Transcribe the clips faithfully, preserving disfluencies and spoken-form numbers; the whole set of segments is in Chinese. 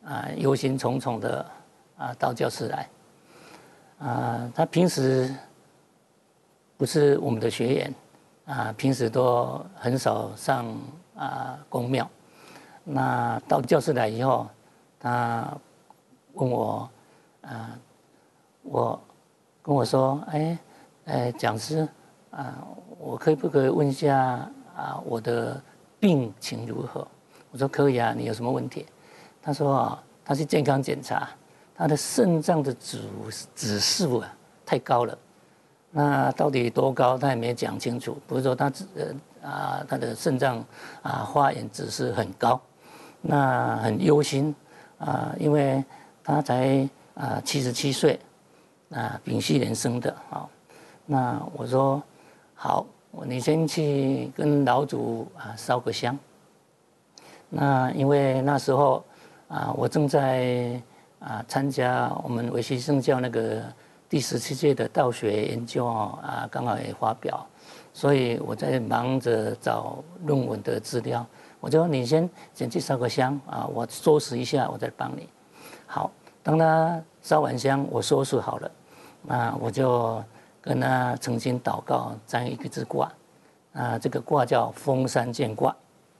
啊忧心忡忡的啊到教室来。啊，他平时不是我们的学员，啊，平时都很少上啊公庙。那到教室来以后，他问我，啊，我跟我说，哎，哎，讲师啊，我可以不可以问一下啊我的病情如何？我说可以啊，你有什么问题？他说啊，他去健康检查，他的肾脏的指指数啊太高了。那到底多高，他也没讲清楚。不是说他呃啊他的肾脏啊发炎指数很高，那很忧心啊，因为他才啊七十七岁啊，丙戌年生的啊。那我说好，你先去跟老祖啊烧个香。那因为那时候啊，我正在啊参加我们维系圣教那个第十七届的道学研究啊，刚好也发表，所以我在忙着找论文的资料。我就说你先先去烧个香啊，我收拾一下，我再帮你。好，当他烧完香，我收拾好了，那我就跟他诚心祷告，占一个字卦，啊，这个卦叫封山见卦。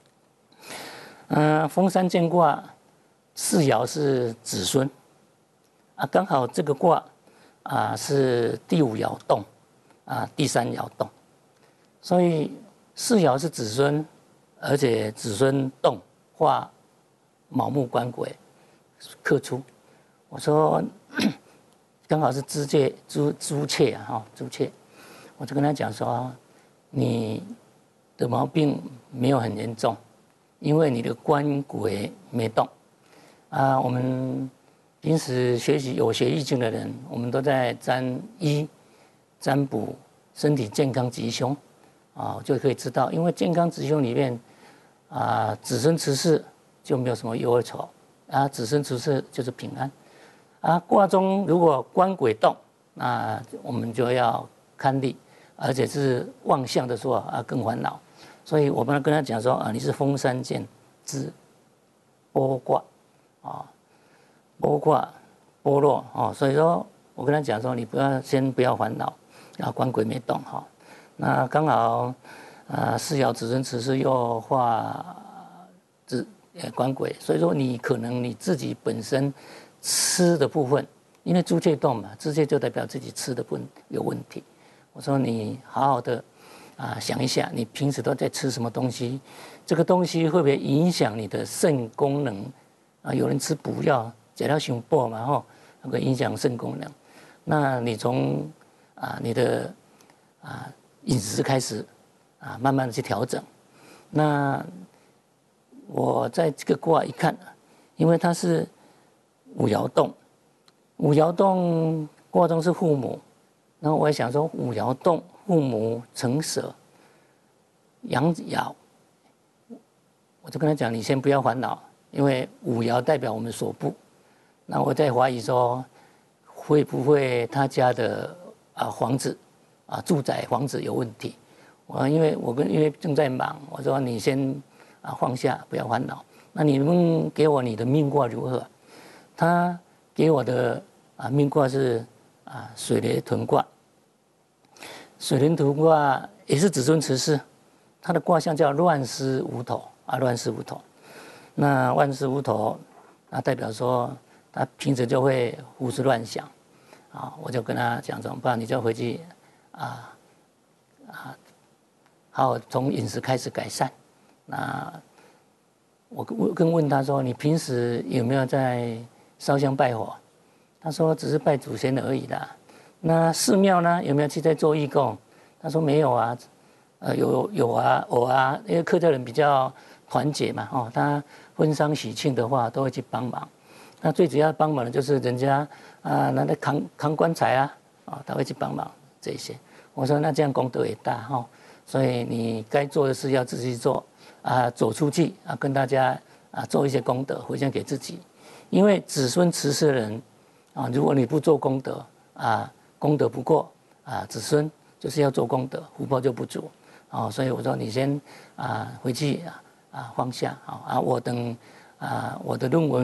嗯、呃，封山见卦，四爻是子孙，啊，刚好这个卦啊是第五爻动，啊第三爻动，所以四爻是子孙，而且子孙动化卯木官鬼克出。我说刚好是朱雀朱朱雀啊哈朱雀，我就跟他讲说，你的毛病没有很严重。因为你的官鬼没动啊，我们平时学习有学易经的人，我们都在占一占卜身体健康吉凶啊，就可以知道，因为健康吉凶里面啊，子孙持世就没有什么忧而愁啊，子孙持世就是平安啊。卦中如果官鬼动，那我们就要看力，而且是旺相的时候啊，更烦恼。所以我们跟他讲说啊，你是封山见之剥卦啊，剥卦剥落哦，所以说我跟他讲说，你不要先不要烦恼，啊，官鬼没动哈，那刚好啊四爻子孙持世又化子呃官鬼，所以说你可能你自己本身吃的部分，因为朱雀动嘛，朱雀就代表自己吃的部分有问题。我说你好好的。啊，想一下，你平时都在吃什么东西？这个东西会不会影响你的肾功能？啊，有人吃补药，解到胸部嘛，吼，会影响肾功能。那你从啊你的啊饮食开始啊，慢慢的去调整。那我在这个卦一看，因为它是五爻动，五爻动卦中是父母，然后我也想说五爻动。父母成舍，阳爻，我就跟他讲，你先不要烦恼，因为五爻代表我们所部。那我在怀疑说，会不会他家的啊房子啊住宅房子有问题？我因为我跟因为正在忙，我说你先啊放下，不要烦恼。那你们给我你的命卦如何？他给我的啊命卦是啊水雷屯卦。水雷屯卦也是子孙持世，它的卦象叫乱丝无头啊，乱丝无头。那乱丝无头，那代表说他平时就会胡思乱想啊。我就跟他讲怎么办？你就回去啊啊，好从饮食开始改善。那我跟问他说，你平时有没有在烧香拜佛？他说只是拜祖先而已啦。那寺庙呢，有没有去在做义工？他说没有啊，呃，有有啊，我啊，因为客家人比较团结嘛，哦，他婚丧喜庆的话都会去帮忙。那最主要帮忙的就是人家啊，拿来扛扛棺材啊，啊、哦，他会去帮忙这些。我说那这样功德也大哈、哦，所以你该做的事要自己做啊，走出去啊，跟大家啊做一些功德，回向给自己。因为子孙持世的人啊，如果你不做功德啊。功德不过啊，子孙就是要做功德，福报就不足啊，所以我说你先啊回去啊啊放下啊，我等啊我的论文。